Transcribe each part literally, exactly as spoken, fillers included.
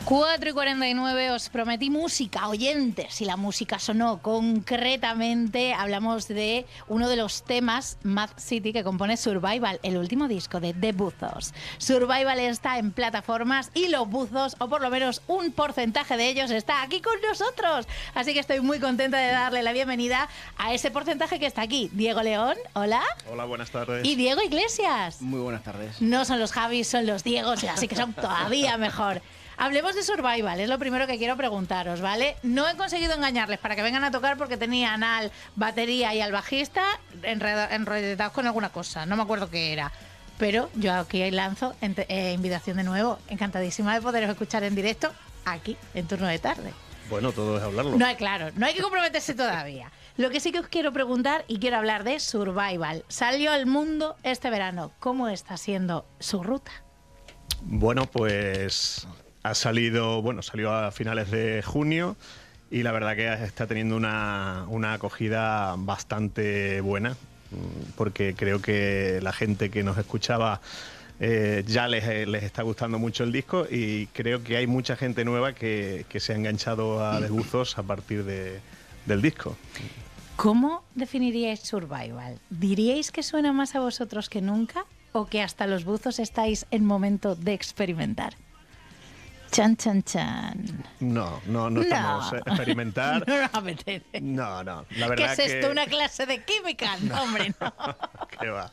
cuatro y cuarenta y nueve, os prometí música, oyentes, y la música sonó. Concretamente hablamos de uno de los temas, Mad City, que compone Survival, el último disco de The Buzos. Survival está en plataformas y los Buzos, o por lo menos un porcentaje de ellos, está aquí con nosotros. Así que estoy muy contenta de darle la bienvenida a ese porcentaje que está aquí. Diego León, hola. Hola, buenas tardes. Y Diego Iglesias. Muy buenas tardes. No son los Javis, son los Diegos, así que son todavía mejor. Hablemos de Survival, es lo primero que quiero preguntaros, ¿vale? No he conseguido engañarles para que vengan a tocar porque tenían al batería y al bajista enredados con alguna cosa, no me acuerdo qué era. Pero yo aquí lanzo eh, invitación de nuevo, encantadísima de poderos escuchar en directo aquí, en Turno de Tarde. Bueno, todo es hablarlo. No, claro, no hay que comprometerse todavía. Lo que sí que os quiero preguntar y quiero hablar de Survival. Salió al mundo este verano. ¿Cómo está siendo su ruta? Bueno, pues ha salido, bueno, salió a finales de junio y la verdad que está teniendo una, una acogida bastante buena, porque creo que la gente que nos escuchaba eh, ya les, les está gustando mucho el disco y creo que hay mucha gente nueva que, que se ha enganchado a The Buzos a partir de, del disco. ¿Cómo definiríais Survival? ¿Diríais que suena más a vosotros que nunca o que hasta los Buzos estáis en momento de experimentar? Chan, chan, chan. No, no, no estamos no. a experimentar. No nos apetece. No, no. La verdad ¿Qué es esto? que... ¿Una clase de química? No, hombre, no. ¿Qué va?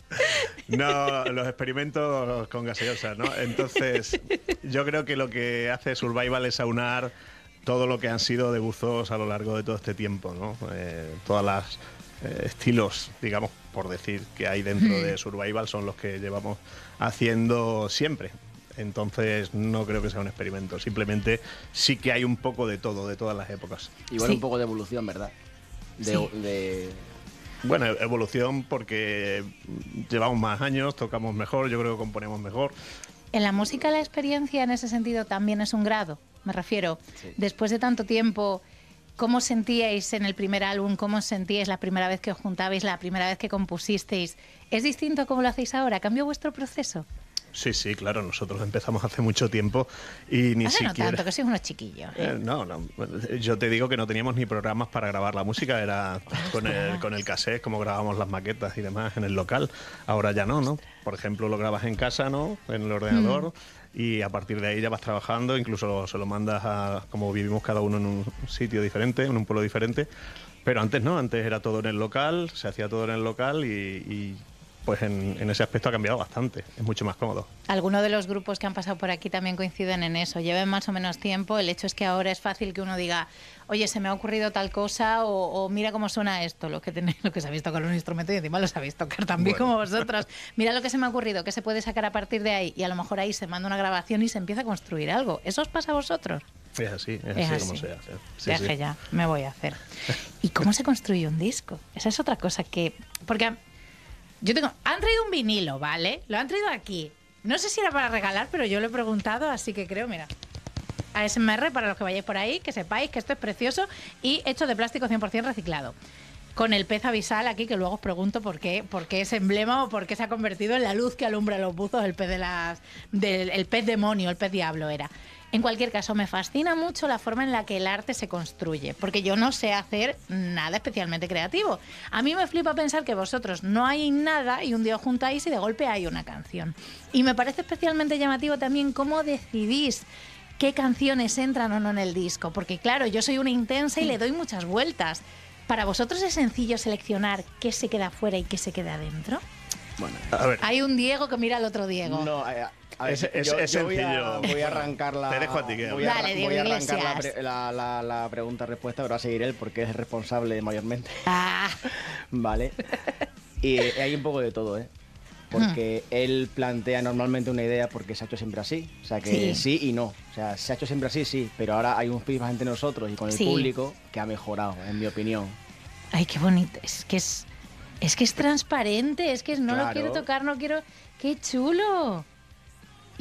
No, los experimentos con gaseosa, ¿no? Entonces, yo creo que lo que hace Survival es aunar todo lo que han sido The Buzos a lo largo de todo este tiempo, ¿no? Eh, todas las eh, estilos, digamos, por decir, que hay dentro de Survival son los que llevamos haciendo siempre. Entonces no creo que sea un experimento, simplemente sí que hay un poco de todo, de todas las épocas. Igual Sí. un poco de evolución, ¿verdad? De, Sí. de... Bueno, evolución porque llevamos más años, tocamos mejor, yo creo que componemos mejor. En la música la experiencia en ese sentido también es un grado, me refiero. Sí. Después de tanto tiempo, ¿cómo sentíais en el primer álbum? ¿Cómo sentíais la primera vez que os juntabais, la primera vez que compusisteis? ¿Es distinto a cómo lo hacéis ahora? ¿Cambió vuestro proceso? Sí, sí, claro, nosotros empezamos hace mucho tiempo y ni Hace no siquiera... tanto, que sois unos chiquillos. ¿eh? Eh, no, no, yo te digo que no teníamos ni programas para grabar la música, era con el, con el cassette, como grabábamos las maquetas y demás en el local. Ahora ya no, ¿no? Por ejemplo, lo grabas en casa, ¿no? En el ordenador mm. y a partir de ahí ya vas trabajando, incluso se lo mandas a, como vivimos cada uno en un sitio diferente, en un pueblo diferente. Pero antes no, antes era todo en el local, se hacía todo en el local y... y pues en, en ese aspecto ha cambiado bastante, es mucho más cómodo. Algunos de los grupos que han pasado por aquí también coinciden en eso, lleven más o menos tiempo, el hecho es que ahora es fácil que uno diga, oye, se me ha ocurrido tal cosa o, o mira cómo suena esto, lo que tenéis, lo que sabéis tocar un instrumento y encima lo sabéis tocar también bueno. como vosotros. Mira lo que se me ha ocurrido, que se puede sacar a partir de ahí y a lo mejor ahí se manda una grabación y se empieza a construir algo. ¿Eso os pasa a vosotros? Es así, es, es así, así como se hace. Sí, Viaje sí. ya, me voy a hacer. ¿Y cómo se construye un disco? Esa es otra cosa que... Porque... Yo tengo, han traído un vinilo, ¿vale? Lo han traído aquí. No sé si era para regalar, pero yo lo he preguntado, así que creo, mira. A S M R, para los que vayáis por ahí, que sepáis que esto es precioso y hecho de plástico cien por ciento reciclado. Con el pez abisal aquí, que luego os pregunto por qué, por qué es emblema o por qué se ha convertido en la luz que alumbra los buzos, el pez de las, del, el pez demonio, el pez diablo era. En cualquier caso, me fascina mucho la forma en la que el arte se construye, porque yo no sé hacer nada especialmente creativo. A mí me flipa pensar que vosotros no hay nada y un día os juntáis y de golpe hay una canción. Y me parece especialmente llamativo también cómo decidís qué canciones entran o no en el disco, porque claro, yo soy una intensa y le doy muchas vueltas. ¿Para vosotros es sencillo seleccionar qué se queda fuera y qué se queda dentro? Bueno, a ver. Hay un Diego que mira al otro Diego. No, a, a ver, es, es, yo, es yo voy, sencillo. a, voy a arrancar la... Te dejo a ti, que voy a, Dale, Diego voy a arrancar la, Iglesias. pre, la, la, la pregunta-respuesta, pero va a seguir él porque es el responsable mayormente. Ah. Vale. Y hay un poco de todo, ¿eh? Porque hmm. él plantea normalmente una idea porque se ha hecho siempre así. O sea, que sí, sí y no. O sea, se ha hecho siempre así, sí, pero ahora hay un feedback entre nosotros y con el sí. público que ha mejorado, en mi opinión. Ay, qué bonito. Es que es, es que es transparente, es que no claro. lo quiero tocar, no quiero... ¡Qué chulo!